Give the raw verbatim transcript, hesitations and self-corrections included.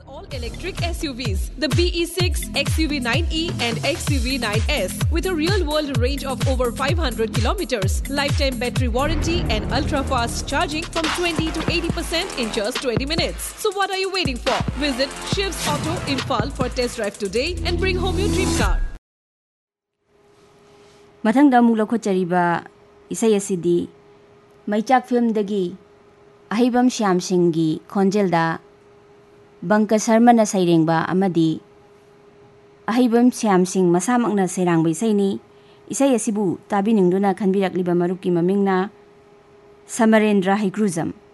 all-electric S U Vs, the B E six, X U V nine E and X U V nine S with a real-world range of over five hundred kilometers, lifetime battery warranty and ultra-fast charging from twenty to eighty percent in just twenty minutes. So what are you waiting for? Visit Shiv's Auto Imphal for test drive today and bring home your dream car. Mathangda amuk lakhotchariba isai asidi Maichak film dagi Ahibam Shyam Singh gi khonjelda Banka Sharma na sairengba amadi Ahibam Shyam Singh masamakna sairangba isai ni isai asibu tabiningduna khanbirakliba marupki mamingna Samarendra Haikruzam